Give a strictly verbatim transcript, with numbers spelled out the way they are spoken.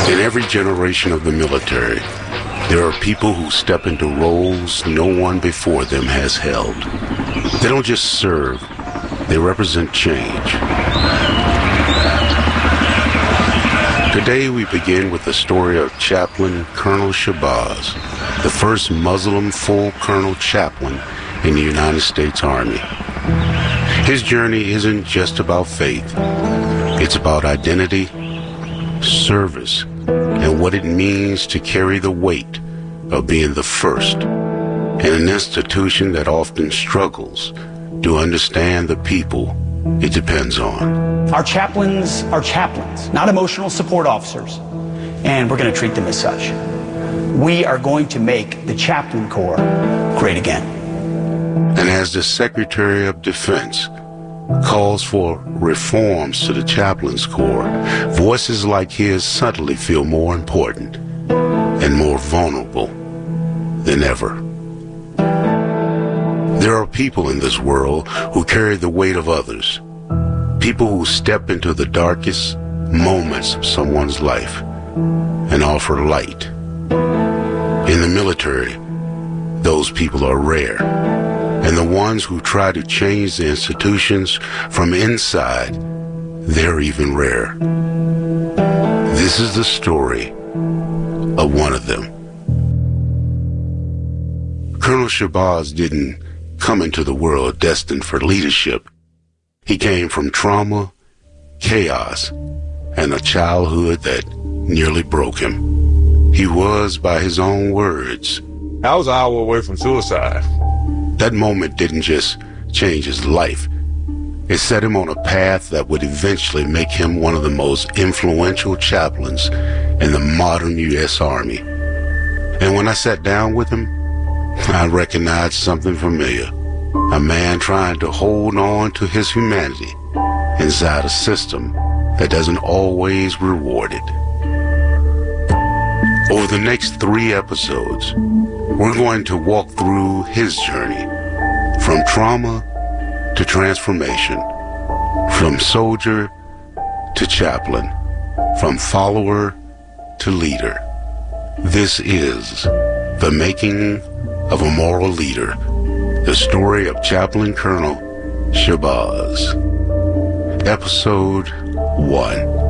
In every generation of the military, there are people who step into roles no one before them has held. They don't just serve, they represent change. Today we begin with the story of Chaplain Colonel Shabazz, the first Muslim full colonel chaplain in the United States Army. His journey isn't just about faith. It's about identity, service, and what it means to carry the weight of being the first in an institution that often struggles to understand the people it depends on. Our chaplains are chaplains, not emotional support officers, and we're going to treat them as such. We are going to make the Chaplain Corps great again. And as the Secretary of Defense calls for reforms to the Chaplains Corps, voices like his suddenly feel more important and more vulnerable than ever. There are people in this world who carry the weight of others, people who step into the darkest moments of someone's life and offer light. In the military, those people are rare. And the ones who try to change the institutions from inside, they're even rarer. This is the story of one of them. Colonel Shabazz didn't come into the world destined for leadership. He came from trauma, chaos, and a childhood that nearly broke him. He was, by his own words, I was an hour away from suicide. That moment didn't just change his life. It set him on a path that would eventually make him one of the most influential chaplains in the modern U S Army. And when I sat down with him, I recognized something familiar. A man trying to hold on to his humanity inside a system that doesn't always reward it. Over the next three episodes, we're going to walk through his journey from trauma to transformation, from soldier to chaplain, from follower to leader. This is The Making of a Moral Leader, the story of Chaplain Colonel Shabazz. Episode one.